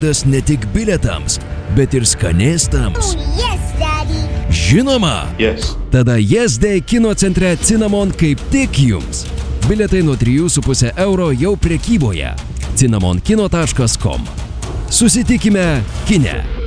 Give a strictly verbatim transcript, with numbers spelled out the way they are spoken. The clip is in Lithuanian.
Tas ne tik bilietams, bet ir skanėstams. Oh, yes, Daddy. Žinoma. Yes. Tada Yes Day kino centre Cinnamon kaip tik jums. Bilietai nuo trijų su puse euro jau prekyboje. cinnamonkino taškas com. Susitikime kine.